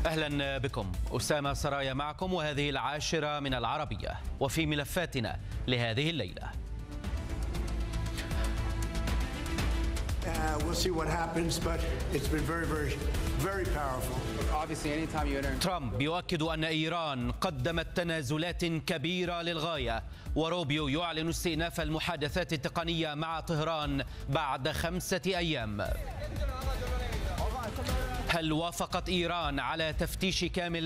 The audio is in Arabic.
أهلا بكم. أسامة سرايا معكم، وهذه العاشرة من العربية. وفي ملفاتنا لهذه الليلة: ترامب يؤكد أن إيران قدمت تنازلات كبيرة للغاية، وروبيو يعلن استئناف المحادثات التقنية مع طهران بعد 5 أيام. هل وافقت إيران على تفتيش كامل